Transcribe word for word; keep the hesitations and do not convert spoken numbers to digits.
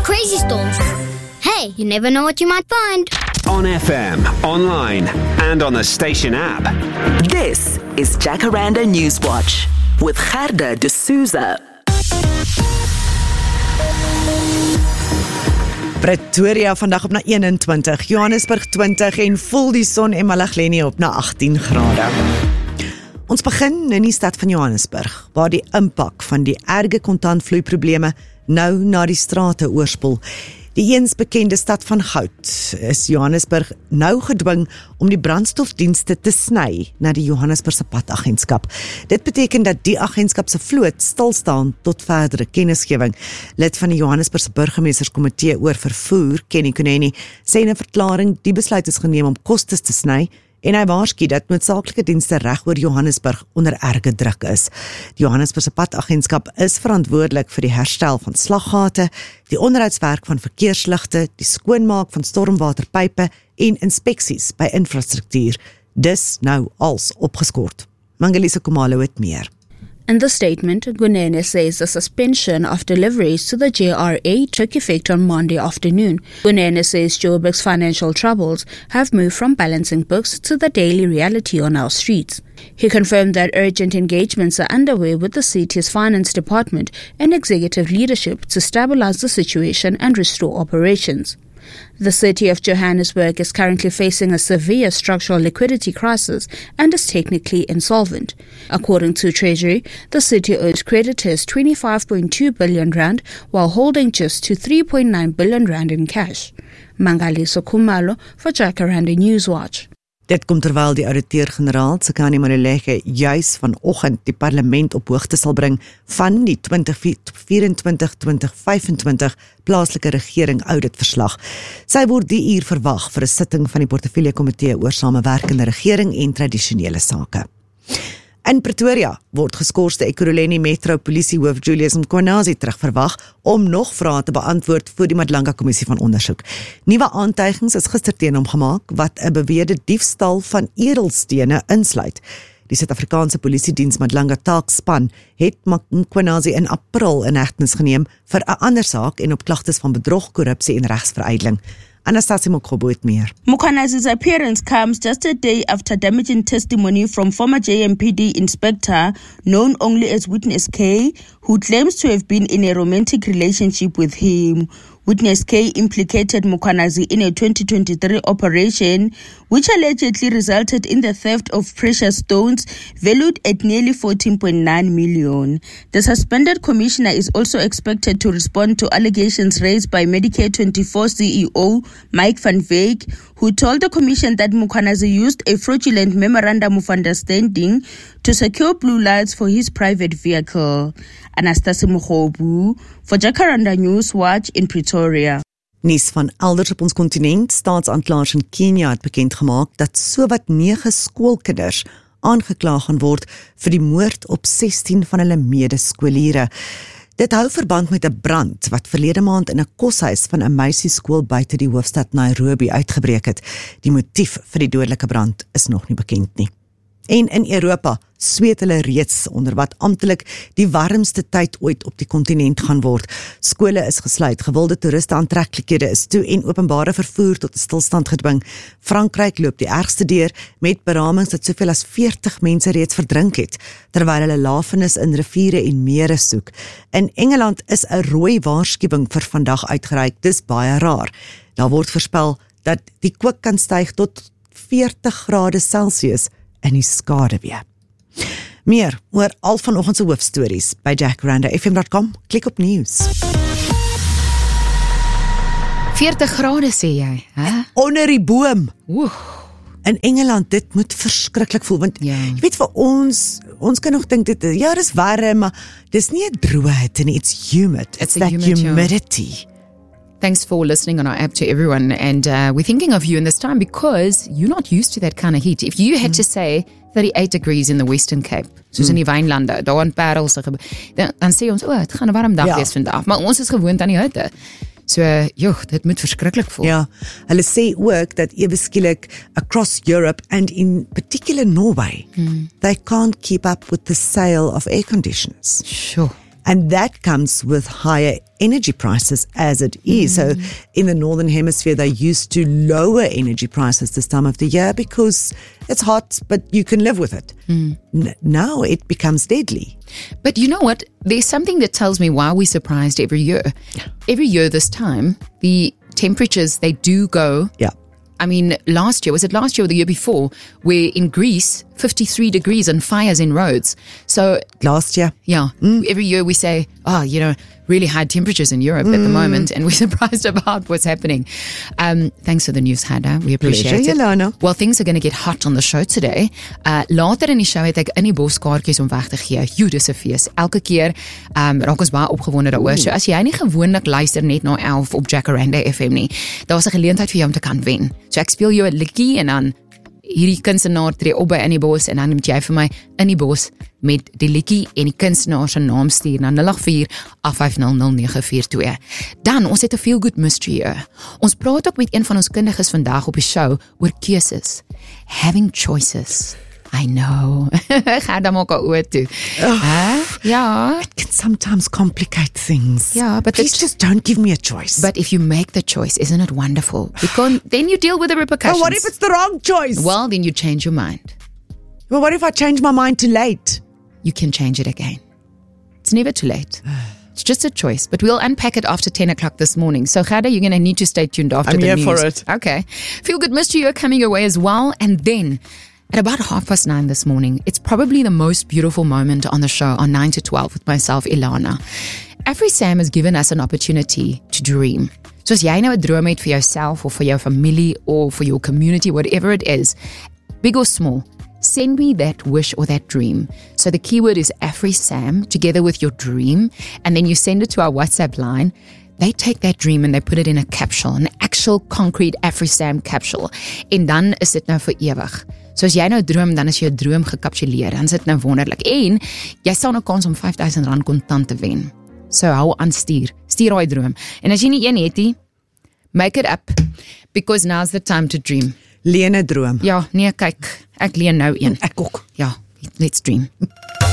crazy storms. Hey, you never know what you might find. On F M, online, and on the station app. This is Jacaranda Newswatch with Gerda de Souza. Pretoria vandag op na eenentwintig, Johannesburg twintig en vol die son en Malagleni op na agttien grade. Ons begin in die stad van Johannesburg, waar die impak van die erge kontantvloeiprobleme nou na die strate oorspoel. Die eens bekende stad van goud is Johannesburg nou gedwing om die brandstofdienste te sny na die Johannesburgse padagentskap. Dit beteken dat die agentskap se vloot stilstaan tot verdere kennisgewing. Lid van die Johannesburgse burgemeesterskomitee oor vervoer, Kenny Kuneni, sê in 'n verklaring die besluit is geneem om kostes te sny en hy waarsku dat noodsaaklike dienste reg oor Johannesburg onder erge druk is. Die Johannesburgse padagentskap is verantwoordelik vir die herstel van slaggate, die onderhoudswerk van verkeersligte, die skoonmaak van stormwaterpype en inspeksies by infrastruktuur. Dis nou als opgeskort. Mangalisa Kumalo het meer. In the statement, Gunene says the suspension of deliveries to the J R A took effect on Monday afternoon. Gunene says Joburg's financial troubles have moved from balancing books to the daily reality on our streets. He confirmed that urgent engagements are underway with the city's finance department and executive leadership to stabilize the situation and restore operations. The city of Johannesburg is currently facing a severe structural liquidity crisis and is technically insolvent. According to Treasury, the city owes creditors twenty-five point two billion rand while holding just to three point nine billion rand in cash. Mangaliso Kumalo for Jacaranda Newswatch. Dit kom terwyl die ouditeur-generaal Tsekani Maluleke juis vanoggend die parlement op hoogte sal bring van die twintig vyf-twintig vyf-en-twintig plaaslike regering auditverslag. Sy word die uur verwag vir 'n sitting van die portefeulje komitee oor samewerkende regering en tradisionele sake. In Pretoria word geskorste Ekurhuleni Metro polisiehoof Julius Mkhwanazi terugverwag om nog vrae te beantwoord voor die Madlanga kommissie van ondersoek. Nuwe aantuigings is gister teen hom gemaak wat 'n beweerde diefstal van edelstene insluit. Die Suid-Afrikaanse Polisiediens Madlanga taakspan het Mkhwanazi in April in hegtenis geneem vir 'n ander saak en op klagtes van bedrog, korrupsie en regsverydeling. Anastasia Mokgobo het meer. Mkhwanazi's appearance comes just a day after damaging testimony from former J M P D inspector, known only as Witness K, who claims to have been in a romantic relationship with him. Witness K implicated Mkhwanazi in a twenty twenty-three operation, which allegedly resulted in the theft of precious stones valued at nearly fourteen point nine million. The suspended commissioner is also expected to respond to allegations raised by Medicare twenty-four C E O Mike van Wyk, who told the commission that Mkhwanazi used a fraudulent memorandum of understanding to secure blue lights for his private vehicle. Anastasia Mokgobo for Jacaranda Newswatch in Pretoria. Nuus van elders op ons kontinent, staatsaanklaers in Kenia het bekend gemaak dat sowat nege skoolkinders aangekla gaan word vir die moord op sestien van hulle medeskooliere. Dit hou verband met 'n brand wat verlede maand in 'n koshuis van 'n meisieskool buite die hoofstad Nairobi uitgebreek het. Die motief vir die dodelike brand is nog nie bekend nie. En in Europa sweet hulle reeds onder wat amptelik die warmste tyd ooit op die kontinent gaan word. Skole is gesluit, gewilde toeriste aantreklikhede is toe en openbare vervoer tot 'n stilstand gedwing. Frankryk loop die ergste deur met beramings dat soveel as veertig mense reeds verdrink het, terwyl hulle lafenis in riviere en mere soek. In Engeland is 'n rooi waarskuwing vir vandag uitgereik, dis baie raar. Daar word voorspel dat die kook kan styg tot veertig grade Celsius in die skaduwee. Meer oor al vanoggend se hoofstories by jacaranda f m dot com. Klik op nuus. veertig grade sê jy, hè? Onder die boom. Oeh. In Engeland, dit moet verskriklik voel, want ja. Jy weet vir ons, ons kan nog dink dit, ja, dis warm, maar dis nie 'n droë hitte nie, it's humid. It's, It's that humid, humidity. Yeah. Thanks for listening on our app to everyone, and uh, we're thinking of you in this time because you're not used to that kind of heat. If you had mm. to say thirty-eight degrees in the Western Cape, soos mm. in die Wynlande, daar in Parels, dan, dan sê ons, o, oh, het gaan 'n warm dag ja. wees vandag, maar ons is gewoond aan die hitte. So, joh, dit moet verskriklik voel. Ja, hulle sê ook dat ewe skielik across Europe and in particular Norway, mm. they can't keep up with the sale of air conditioners. Sure. And that comes with higher energy prices as it is. Mm. So in the Northern Hemisphere, they used to lower energy prices this time of the year because it's hot, but you can live with it. Mm. N- now it becomes deadly. But you know what? There's something that tells me why we're surprised every year. Every year this time, the temperatures, they do go. Yeah. I mean, last year, was it last year or the year before, where in Greece, fifty-three degrees and fires in roads. So last year. Yeah. Mm. Every year we say, oh, you know, really high temperatures in Europe mm. at the moment, and we're surprised about what's happening. Um, thanks for the news, Hada. We appreciate Pleasure, it. Yolana. Well, things are going to get hot on the show today. Uh, later in die show het ek in die bos kaartjies om weg te gee. Joe, dis 'n fees. Elke keer um, raak ons baie opgewonde daaroor. So as jy nie gewoonlik luister net na elf op Jacaranda F M nie, daar's 'n geleentheid vir jou om te kan wen. So ek speel jou 'n liedjie en dan hierdie kunstenaar tree op by In die Bos en dan moet jy vir my In die Bos met die liedjie en die kunstenaar se naam stuur na nul agt vier agt vyf nul nul nege vier twee. Dan, ons het 'n feel good mystery hier. Ons praat ook met een van ons kundiges vandag op die show oor keuses. Having choices. I know. Ga dan maak oor toe. Oh, huh? Ja. It can sometimes complicate things. Yeah, but please just don't give me a choice. But if you make the choice, isn't it wonderful? Because then you deal with the repercussions. Oh, what if it's the wrong choice? Well, then you change your mind. Well, what if I change my mind too late? You can change it again. It's never too late. It's just a choice, but we'll unpack it after ten o'clock this morning. So, Gada, you're going to need to stay tuned after I'm the here news. for it. Okay. Feel Good Mystery, you're coming your way as well. And then at about half past nine this morning, it's probably the most beautiful moment on the show on nine to twelve with myself, Ilana. AfriSam has given us an opportunity to dream. So as jy nou 'n droom het vir jouself of vir jou familie or for your community, whatever it is, big or small, send me that wish or that dream. So the keyword is AfriSam together with your dream, and then you send it to our WhatsApp line. They take that dream and they put it in a capsule, an actual concrete AfriSam capsule. En dan is dit nou vir ewig. So as jy nou droom, dan is jou droom gekapsuleer. Dan is dit nou wonderlik. En jy staan 'n kans om vyf duisend rand kontant te wen. So hou aan stuur. Stuur daai droom. En as jy nie een het nie, make it up. Because now's the time to dream. Leen 'n droom. Ja, nee, kyk. Ek leen nou een. Ek ook. Ja, let's dream.